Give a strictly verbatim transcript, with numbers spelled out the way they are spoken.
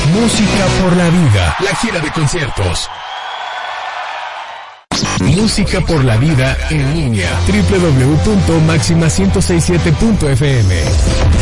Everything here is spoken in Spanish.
Música por la vida, la gira de conciertos. Música por la vida en línea. doble u doble u doble u punto máxima ciento sesenta y siete punto efe eme